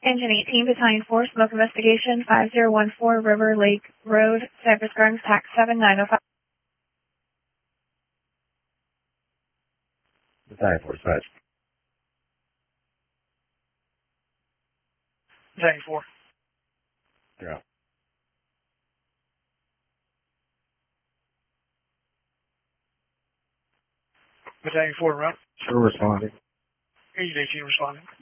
Engine 18, Battalion 4, smoke investigation, 5014 River Lake Road, Cypress Gardens, TAC 7905. Battalion 4, dispatch. Battalion 4. You're out. Battalion 4, route. Sure responding. Engine 18 responding.